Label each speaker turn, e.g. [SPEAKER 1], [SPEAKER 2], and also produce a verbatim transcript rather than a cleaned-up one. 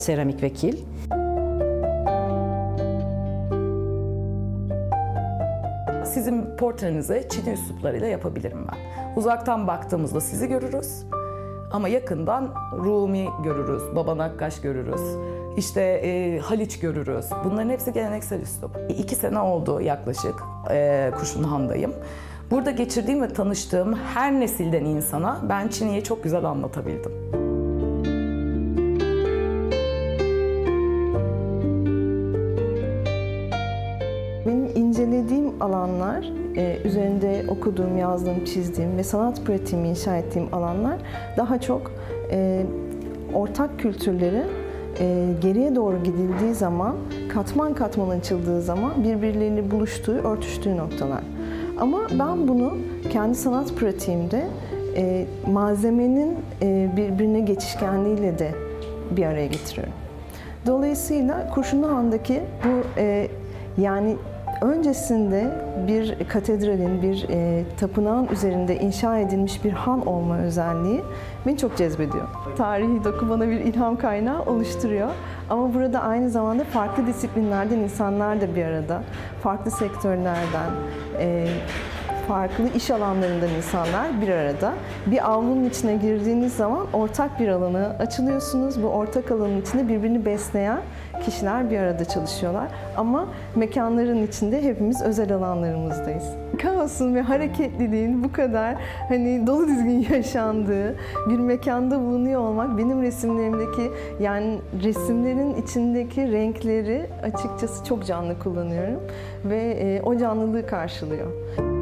[SPEAKER 1] Seramik ve kil. Sizin portrenizi çini üsluplarıyla yapabilirim ben. Uzaktan baktığımızda sizi görürüz ama yakından Rumi görürüz, Baba Nakkaş görürüz, işte e, Haliç görürüz. Bunların hepsi geleneksel üslup. İki sene oldu yaklaşık e, Kurşunluhan'dayım. Burada geçirdiğim ve tanıştığım her nesilden insana ben Çini'yi çok güzel anlatabildim.
[SPEAKER 2] Benim incelediğim alanlar, e, üzerinde okuduğum, yazdığım, çizdiğim ve sanat pratiğimi inşa ettiğim alanlar daha çok e, ortak kültürleri e, geriye doğru gidildiği zaman, katman katman açıldığı zaman birbirleriyle buluştuğu, örtüştüğü noktalar. Ama ben bunu kendi sanat pratiğimde e, malzemenin e, birbirine geçişkenliğiyle de bir araya getiriyorum. Dolayısıyla Kurşunluhan'daki bu e, yani öncesinde bir katedralin, bir e, tapınağın üzerinde inşa edilmiş bir han olma özelliği beni çok cezbediyor. Tarihi doku bana bir ilham kaynağı oluşturuyor. Ama burada aynı zamanda farklı disiplinlerden insanlar da bir arada, farklı sektörlerden, e, farklı iş alanlarından insanlar bir arada. Bir avlunun içine girdiğiniz zaman ortak bir alana açılıyorsunuz. Bu ortak alanın içinde birbirini besleyen kişiler bir arada çalışıyorlar. Ama mekanların içinde hepimiz özel alanlarımızdayız. Kaosun ve hareketliliğin bu kadar hani dolu dizgin yaşandığı bir mekanda bulunuyor olmak benim resimlerimdeki, yani resimlerin içindeki renkleri açıkçası çok canlı kullanıyorum ve o canlılığı karşılıyor.